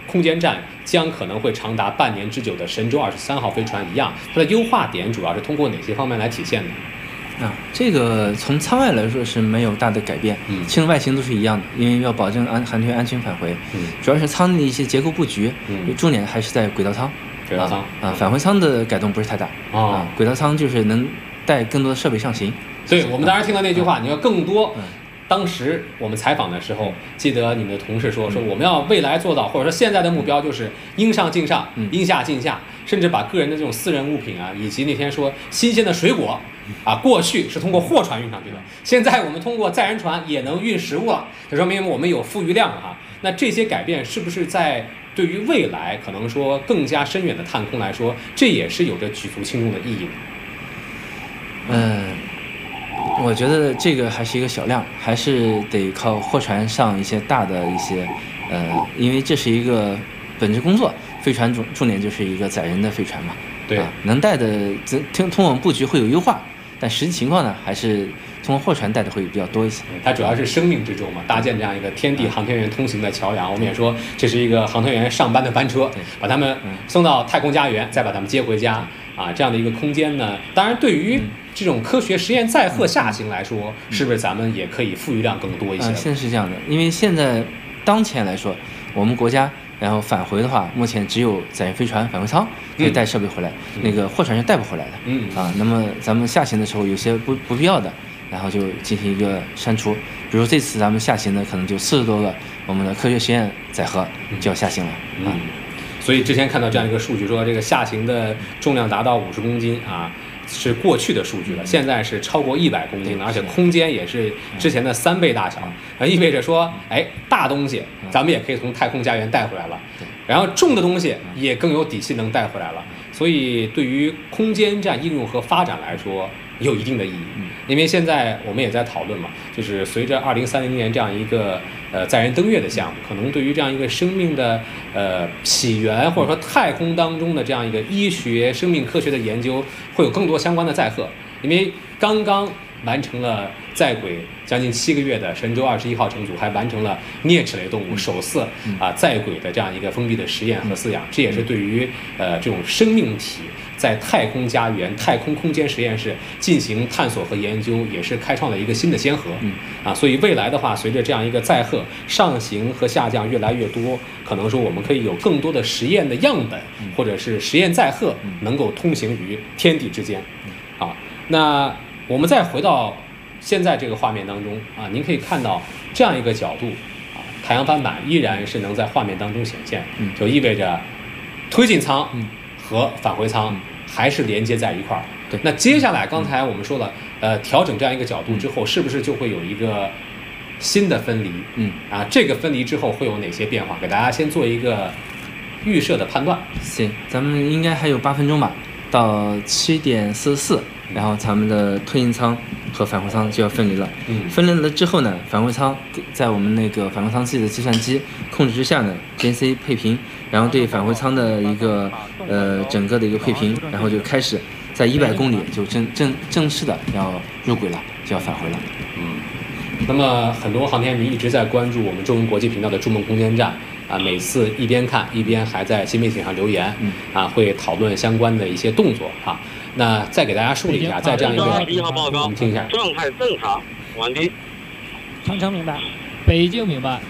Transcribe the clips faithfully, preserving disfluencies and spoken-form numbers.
空间站将可能会长达半年之久的神舟二十三号飞船一样，它的优化点主要是通过哪些方面来体现呢？ 啊，这个从舱外来说是没有大的改变， 嗯， 其实外形都是一样的，因为要保证安航天员安全返回， 嗯， 主要是舱内的一些结构布局， 嗯， 重点还是在轨道舱， 轨道舱啊，啊返回舱的改动不是太大， 哦、 啊，轨道舱就是能带更多的设备上行。 对，我们当时听到那句话， 嗯、 你要更多。 嗯当时我们采访的时候，记得你们的同事说，说我们要未来做到，或者说现在的目标就是应上尽上，应下尽下，甚至把个人的这种私人物品啊，以及那天说新鲜的水果啊，过去是通过货船运上去的，现在我们通过载人船也能运食物了，这说明我们有富余量了哈。那这些改变是不是在对于未来可能说更加深远的探空来说，这也是有着举足轻重的意义的？ 嗯。我觉得这个还是一个小量，还是得靠货船上一些大的一些，呃，因为这是一个本职工作，飞船重重点就是一个载人的飞船嘛， 对， 啊、能带的通通往布局会有优化，但实际情况呢，还是通过货船带的会比较多一些。 它主要是生命之舟嘛，搭建这样一个天地航天员通行的桥梁。我们也说这是一个航天员上班的班车，把他们送到太空家园，再把他们接回家啊，这样的一个空间呢，当然对于这种科学实验载荷下行来说，是不是咱们也可以富余量更多一些？ 嗯，现在是这样的，因为现在当前来说，我们国家然后返回的话，目前只有载人飞船返回舱可以带设备回来，嗯、那个货船是带不回来的。 嗯啊，那么咱们下行的时候有些不不必要的，然后就进行一个删除。比如这次咱们下行的可能就四十多个我们的科学实验载荷就要下行了。 嗯，嗯所以之前看到这样一个数据说，这个下行的重量达到五十公斤啊。是过去的数据了，现在是超过一百公斤了，而且空间也是之前的三倍大小，啊，意味着说，哎，大东西咱们也可以从太空家园带回来了，然后重的东西也更有底气能带回来了，所以对于空间站应用和发展来说有一定的意义。因为现在我们也在讨论嘛，就是随着二零三零年这样一个呃载人登月的项目，可能对于这样一个生命的呃起源或者说太空当中的这样一个医学生命科学的研究，会有更多相关的载荷。因为刚刚完成了在轨将近七个月的神舟二十一号乘组，还完成了啮齿类动物首次啊在轨的这样一个封闭的实验和饲养，这也是对于呃这种生命体在太空家园、太空空间实验室进行探索和研究，也是开创了一个新的先河。啊，所以未来的话，随着这样一个载荷上行和下降越来越多，可能说我们可以有更多的实验的样本，或者是实验载荷能够通行于天地之间。啊，那我们再回到现在这个画面当中啊，您可以看到这样一个角度啊，太阳帆板依然是能在画面当中显现，就意味着推进舱和返回舱还是连接在一块儿。 对， 那接下来刚才我们说了，呃，调整这样一个角度之后，是不是就会有一个新的分离？嗯，啊，这个分离之后会有哪些变化？给大家先做一个预设的判断。 行，咱们应该还有八分钟吧，到七点四十四，然后咱们的推进舱和返回舱就要分离了。嗯，分离了之后呢，返回舱在我们那个返回舱自己的计算机控制之下呢 ，G N C 配平，然后对返回舱的一个呃整个的一个配平，然后就开始在一百公里就正正正式的要入轨了，就要返回了。 嗯，那么很多航天迷一直在关注我们中文国际频道的筑梦空间站啊，每次一边看一边还在新媒体上留言，嗯、啊，会讨论相关的一些动作哈、啊。那再给大家梳理一下，在这样一个，我们听一下， 状态正常，完毕。 长城明白，北京明白。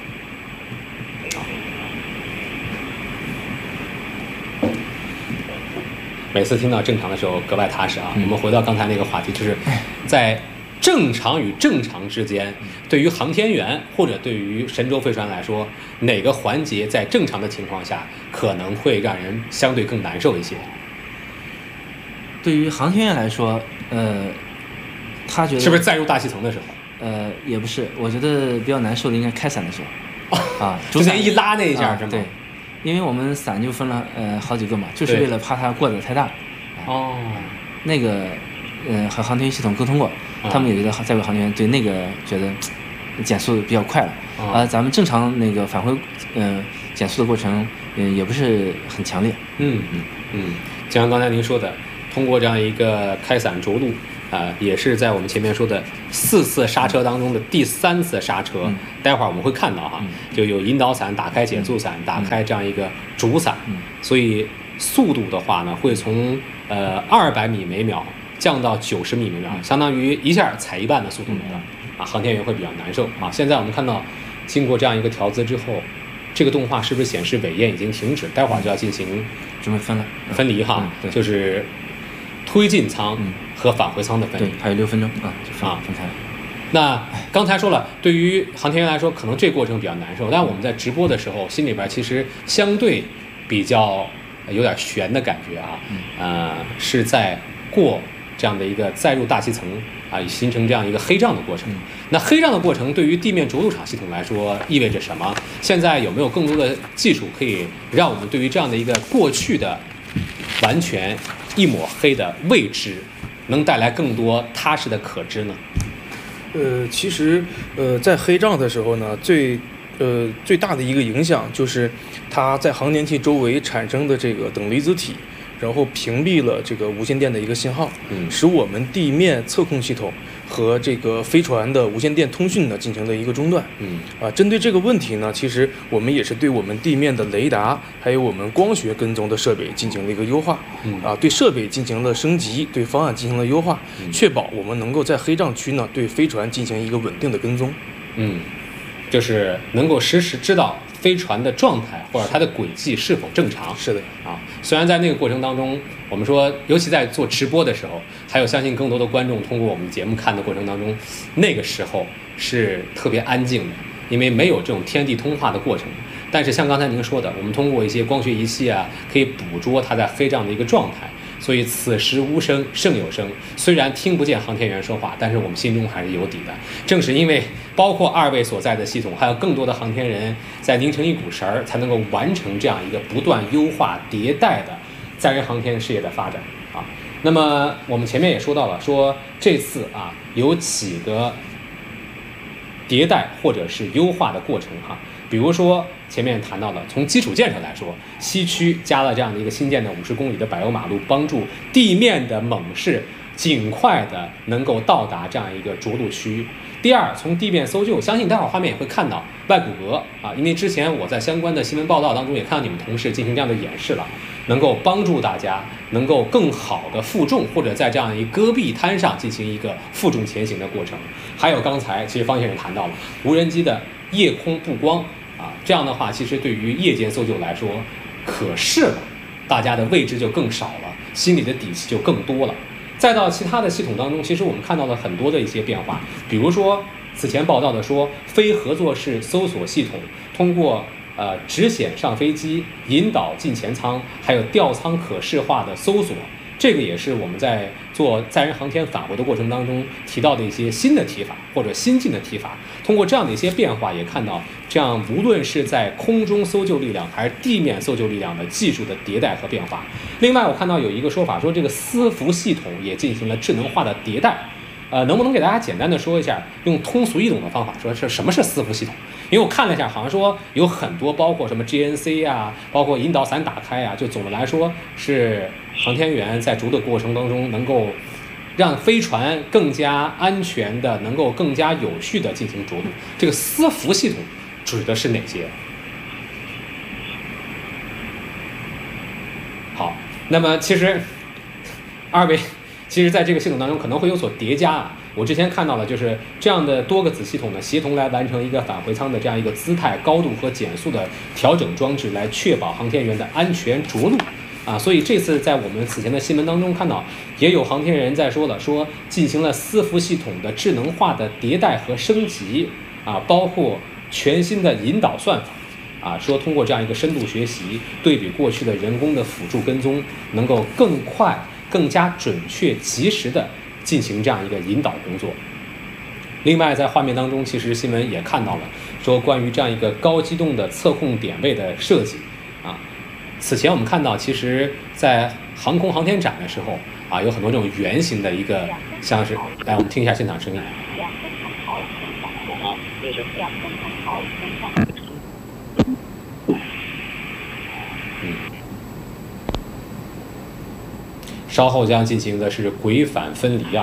每次听到正常的时候格外踏实啊。嗯、我们回到刚才那个话题，就是在正常与正常之间，对于航天员或者对于神舟飞船来说，哪个环节在正常的情况下可能会让人相对更难受一些？ 对于航天员来说，呃，他觉得是不是载入大气层的时候？ 呃，也不是，我觉得比较难受的应该开伞的时候，啊， 就那一拉那一下、啊、是吗？ 对，因为我们伞就分了呃好几个嘛，就是为了怕它过得太大。 哦， 那个呃和航天系统沟通过， 哦、 他们也觉得在轨航天员对那个觉得减速比较快了。啊、 哦呃，咱们正常那个返回呃减速的过程，嗯、呃、也不是很强烈。 嗯嗯嗯，就像刚才您说的。通过这样一个开伞着陆呃，也是在我们前面说的四次刹车当中的第三次刹车。嗯、待会儿我们会看到哈，嗯、就有引导伞打开减速伞，嗯、打开这样一个主伞，嗯、所以速度的话呢，会从呃二百米每秒降到九十米每秒，相当于一下踩一半的速度没了。啊，航天员会比较难受啊。现在我们看到，经过这样一个调姿之后，这个动画是不是显示尾焰已经停止？待会儿就要进行准备分了分离哈， 嗯、 就是推进舱和返回舱的分离。 对，还有六分钟啊，就分啊分开了。 那刚才说了，对于航天员来说，可能这个过程比较难受，但我们在直播的时候，心里边其实相对比较有点悬的感觉啊，嗯、呃，是在过这样的一个载入大气层。啊，形成这样一个黑障的过程。那黑障的过程对于地面着陆场系统来说意味着什么？现在有没有更多的技术可以让我们对于这样的一个过去的完全一抹黑的未知，能带来更多踏实的可知呢？ 呃，其实呃，在黑障的时候呢，最呃最大的一个影响就是它在航天器周围产生的这个等离子体。然后屏蔽了这个无线电的一个信号，嗯，使我们地面测控系统和这个飞船的无线电通讯呢进行了一个中断，嗯，啊，针对这个问题呢，其实我们也是对我们地面的雷达还有我们光学跟踪的设备进行了一个优化，嗯，啊，对设备进行了升级，对方案进行了优化，嗯、确保我们能够在黑障区呢对飞船进行一个稳定的跟踪， 嗯，就是能够实时知道飞船的状态或者它的轨迹是否正常。 是的啊，虽然在那个过程当中，我们说，尤其在做直播的时候，还有相信更多的观众通过我们节目看的过程当中，那个时候是特别安静的，因为没有这种天地通话的过程。但是像刚才您说的，我们通过一些光学仪器啊，可以捕捉它在飞这样的一个状态。所以此时无声胜有声，虽然听不见航天员说话，但是我们心中还是有底的。正是因为包括二位所在的系统，还有更多的航天人在拧成一股绳儿，才能够完成这样一个不断优化迭代的载人航天事业的发展啊。那么我们前面也说到了，说这次啊有几个迭代或者是优化的过程哈、啊，比如说前面谈到了，从基础建设来说，西区加了这样的一个新建的五十公里的柏油马路，帮助地面的猛士尽快的能够到达这样一个着陆区域。第二，从地面搜救，相信待会儿画面也会看到外骨骼啊，因为之前我在相关的新闻报道当中也看到你们同事进行这样的演示了，能够帮助大家能够更好的负重，或者在这样一戈壁滩上进行一个负重前行的过程。还有刚才其实方先生谈到了无人机的夜空布光。啊，这样的话，其实对于夜间搜救来说，可视了，大家的位置就更少了，心里的底气就更多了。再到其他的系统当中，其实我们看到了很多的一些变化，比如说此前报道的说，非合作式搜索系统通过呃直显上飞机、引导进前舱，还有吊舱可视化的搜索。这个也是我们在做载人航天返回的过程当中提到的一些新的提法或者新进的提法。通过这样的一些变化，也看到这样无论是在空中搜救力量还是地面搜救力量的技术的迭代和变化。另外，我看到有一个说法说，这个私服系统也进行了智能化的迭代。呃，能不能给大家简单的说一下，用通俗易懂的方法说是什么是私服系统？因为我看了一下，好像说有很多，包括什么 G N C 啊，包括引导伞打开啊，就总的来说是航天员在着陆的过程当中能够让飞船更加安全的，能够更加有序的进行着陆。这个私服系统指的是哪些？好，那么其实二位。其实在这个系统当中可能会有所叠加啊。我之前看到了，就是这样的多个子系统呢，协同来完成一个返回舱的这样一个姿态、高度和减速的调整装置，来确保航天员的安全着陆啊。所以这次在我们此前的新闻当中看到，也有航天人在说了，说进行了私服系统的智能化的迭代和升级啊，包括全新的引导算法。啊，说通过这样一个深度学习，对比过去的人工的辅助跟踪，能够更快、更加准确、及时的进行这样一个引导工作。另外，在画面当中，其实新闻也看到了，说关于这样一个高机动的测控点位的设计。啊，此前我们看到，其实在航空航天展的时候，啊，有很多这种圆形的一个，像是，来，我们听一下现场声音。稍后将进行的是轨返分离啊，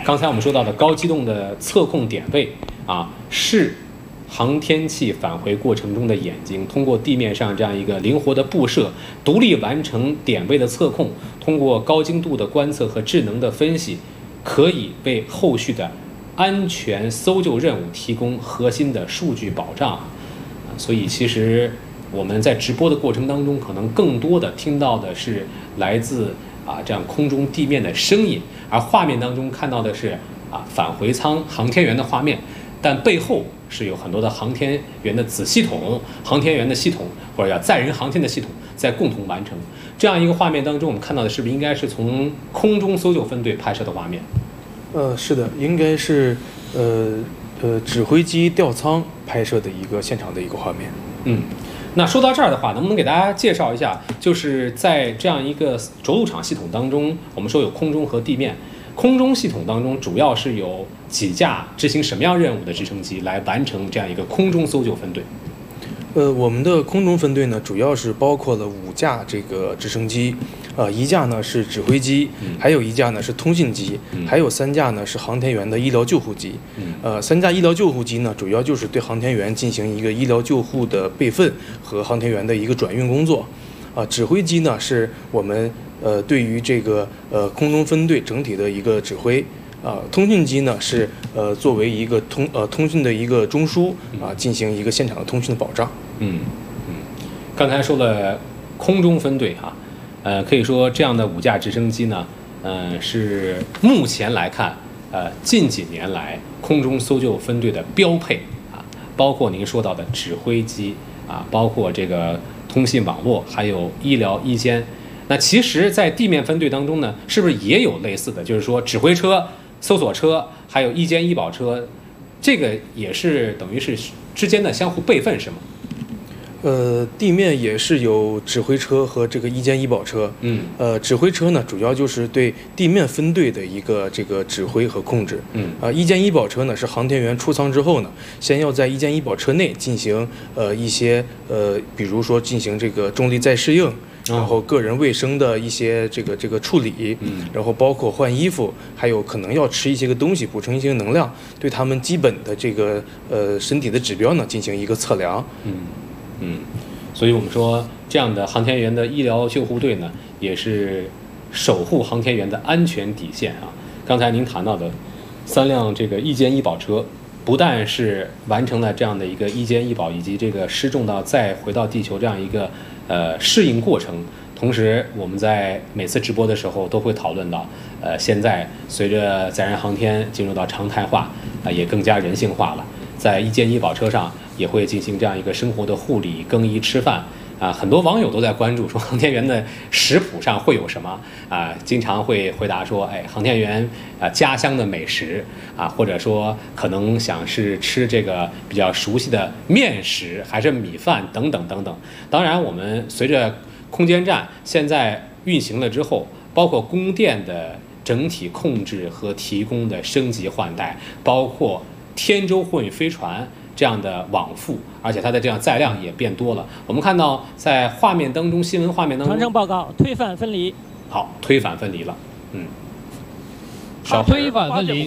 刚才我们说到的高机动的测控点位啊，是航天器返回过程中的眼睛，通过地面上这样一个灵活的布设，独立完成点位的测控，通过高精度的观测和智能的分析，可以为后续的安全搜救任务提供核心的数据保障。所以其实我们在直播的过程当中，可能更多的听到的是来自啊这样空中地面的声音，而画面当中看到的是啊返回舱航天员的画面，但背后是有很多的航天员的子系统、航天员的系统，或者叫载人航天的系统在共同完成这样一个画面当中。我们看到的是不是应该是从空中搜救分队拍摄的画面？ 呃，是的，应该是呃呃指挥机吊舱拍摄的一个现场的一个画面。 嗯。那说到这儿的话，能不能给大家介绍一下，就是在这样一个着陆场系统当中，我们说有空中和地面，空中系统当中主要是有几架执行什么样任务的直升机来完成这样一个空中搜救分队？ 呃，我们的空中分队呢，主要是包括了五架这个直升机，呃，一架呢是指挥机，还有一架呢是通信机，还有三架呢是航天员的医疗救护机。呃，三架医疗救护机呢，主要就是对航天员进行一个医疗救护的备份和航天员的一个转运工作。啊、呃，指挥机呢是我们呃对于这个呃空中分队整体的一个指挥。啊、呃，通讯机呢是呃作为一个通呃通讯的一个中枢啊、呃，进行一个现场的通讯的保障。 嗯嗯，刚才说了空中分队哈、啊，呃，可以说这样的五架直升机呢，呃，是目前来看，呃，近几年来空中搜救分队的标配啊，包括您说到的指挥机啊，包括这个通信网络，还有医疗医监。那其实，在地面分队当中呢，是不是也有类似的？就是说，指挥车、搜索车，还有医监医保车，这个也是等于是之间的相互备份，是吗？ 呃，地面也是有指挥车和这个医监医保车。 嗯。 呃，指挥车呢，主要就是对地面分队的一个这个指挥和控制。 嗯。 啊、呃，医监医保车呢，是航天员出舱之后呢，先要在医监医保车内进行呃一些呃，比如说进行这个重力再适应。然后个人卫生的一些这个这个处理， 嗯， 然后包括换衣服，还有可能要吃一些个东西补充一些能量，对他们基本的这个呃身体的指标呢进行一个测量。 嗯嗯，所以我们说这样的航天员的医疗救护队呢，也是守护航天员的安全底线啊。刚才您谈到的三辆这个医监医保车，不但是完成了这样的一个医监医保以及这个失重到再回到地球这样一个呃适应过程，同时我们在每次直播的时候都会讨论到，呃，现在随着载人航天进入到常态化，啊、呃，也更加人性化了，在医监医保车上也会进行这样一个生活的护理、更衣、吃饭。啊，很多网友都在关注说航天员的食谱上会有什么啊？经常会回答说，哎，航天员啊家乡的美食啊，或者说可能想是吃这个比较熟悉的面食，还是米饭等等等等。当然，我们随着空间站现在运行了之后，包括供电的整体控制和提供的升级换代，包括天舟货运飞船这样的往复，而且它的这样载量也变多了。我们看到在画面当中，新闻画面当中， 长征报告推反分离。 好，推反分离了，嗯， 好，推反分离。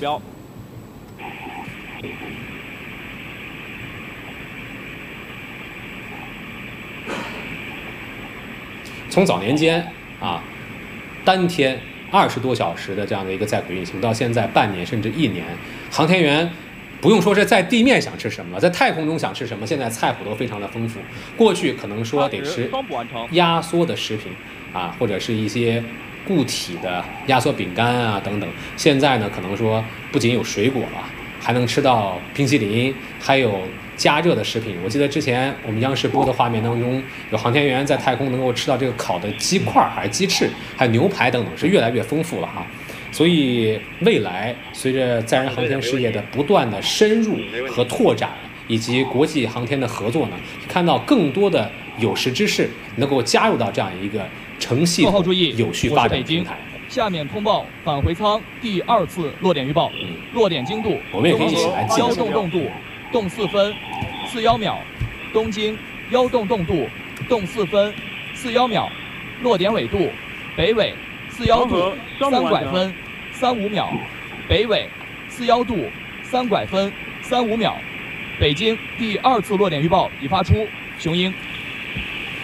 从早年间啊，单天二十多小时的这样的一个在轨运行，到现在半年甚至一年，航天员不用说是在地面想吃什么了，在太空中想吃什么，现在菜谱都非常的丰富。过去可能说得吃压缩的食品啊，或者是一些固体的压缩饼干啊等等。现在呢，可能说不仅有水果了，还能吃到冰淇淋，还有加热的食品。我记得之前我们央视播的画面当中，有航天员在太空能够吃到这个烤的鸡块还是鸡翅，还有牛排等等，是越来越丰富了哈。所以未来随着载人航天事业的不断的深入和拓展，以及国际航天的合作呢，看到更多的有识之士能够加入到这样一个成系统有序发展平台。 下面通报返回舱第二次落点预报，嗯、落点精度我们也可以一起来记。 幺洞洞度洞四分四幺秒，东经幺洞洞度洞四分四幺秒，落点纬度北纬四幺度三拐分三五秒， 北纬四幺度三拐分三五秒。北京第二次落点预报已发出，雄鹰。